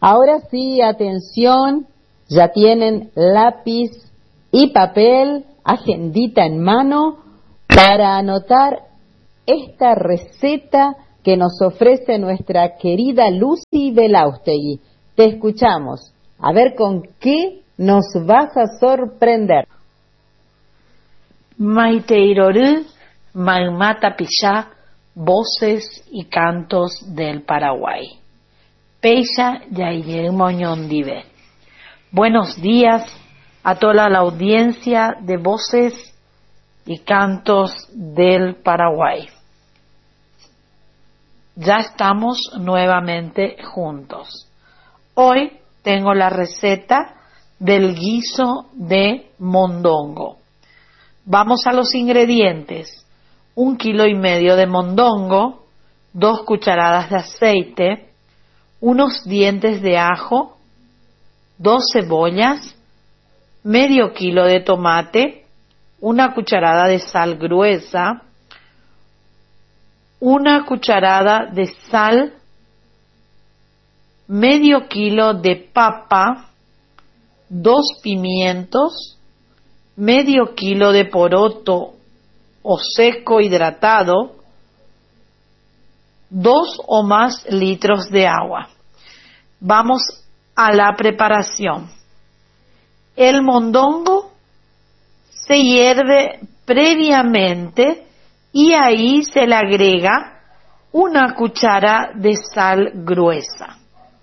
Ahora sí, atención, ya tienen lápiz y papel, agendita en mano para anotar esta receta que nos ofrece nuestra querida Lucy Belaustegui. Te escuchamos, a ver con qué nos vas a sorprender. Maiteiroru Maimata-Pillá, voces y cantos del Paraguay. Peya Yairmoñondive. Buenos días a toda la audiencia de voces y cantos del Paraguay. Ya estamos nuevamente juntos. Hoy tengo la receta del guiso de mondongo. Vamos a los ingredientes: 1,5 kilos de mondongo, 2 cucharadas de aceite, unos dientes de ajo, 2 cebollas, medio kilo de tomate, 1 cucharada de sal gruesa, 1 cucharada de sal, medio kilo de papa, 2 pimientos, medio kilo de poroto o seco hidratado, 2 o más litros de agua. Vamos a la preparación. El mondongo se hierve previamente y ahí se le agrega 1 cuchara de sal gruesa.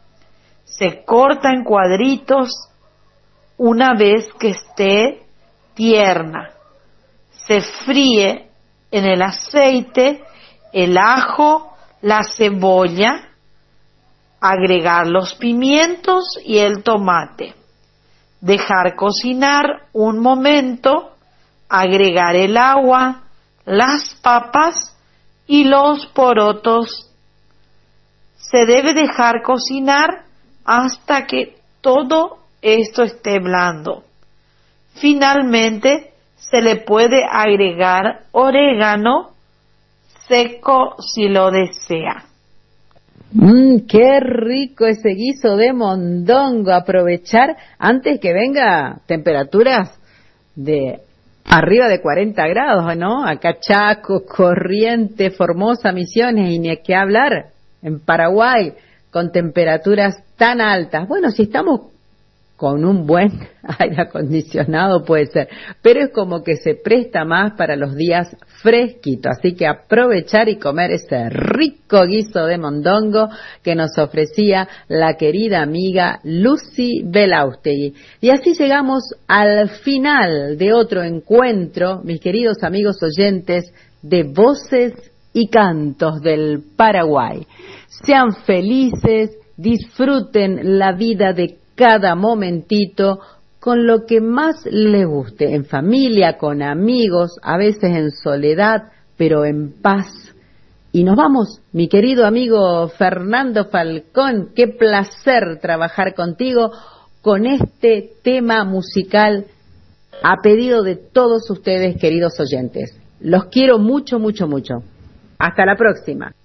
Se corta en cuadritos una vez que esté tierna. Se fríe en el aceite el ajo, la cebolla, agregar los pimientos y el tomate. Dejar cocinar un momento, agregar el agua, las papas y los porotos. Se debe dejar cocinar hasta que todo esto esté blando. Finalmente, se le puede agregar orégano seco si lo desea. ¡Qué rico ese guiso de mondongo! Aprovechar antes que venga temperaturas de arriba de 40 grados, ¿no? Acá Chaco, Corrientes, Formosa, Misiones, y ni qué hablar en Paraguay con temperaturas tan altas. Bueno, si estamos con un buen aire acondicionado puede ser, pero es como que se presta más para los días fresquitos, así que aprovechar y comer ese rico guiso de mondongo que nos ofrecía la querida amiga Lucy Belaustegui. Y así llegamos al final de otro encuentro, mis queridos amigos oyentes de Voces y Cantos del Paraguay. Sean felices, disfruten la vida de cada momentito con lo que más les guste, en familia, con amigos, a veces en soledad, pero en paz. Y nos vamos, mi querido amigo Fernando Falcón, qué placer trabajar contigo con este tema musical a pedido de todos ustedes, queridos oyentes. Los quiero mucho, mucho, mucho. Hasta la próxima.